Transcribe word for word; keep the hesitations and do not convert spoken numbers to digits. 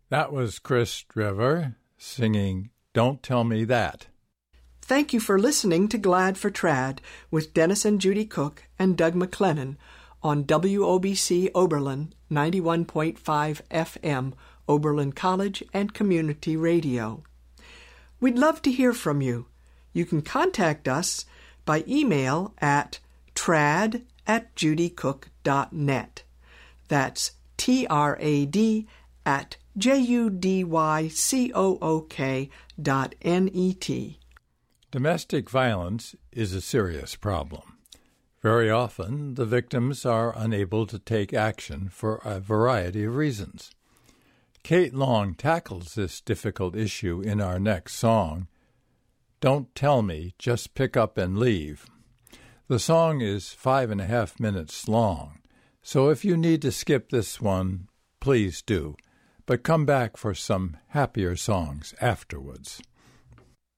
That was Chris Driver singing Don't Tell Me That. Thank you for listening to Glad for Trad with Dennis and Judy Cook and Doug McLennan on W O B C Oberlin ninety-one point five F M, Oberlin College and Community Radio. We'd love to hear from you. You can contact us by email at trad at judycook dot net. That's T R A D at J U D Y C O O K dot N E T. Domestic violence is a serious problem. Very often, the victims are unable to take action for a variety of reasons. Kate Long tackles this difficult issue in our next song, Don't Tell Me, Just Pick Up and Leave. The song is five and a half minutes long, so if you need to skip this one, please do, but come back for some happier songs afterwards.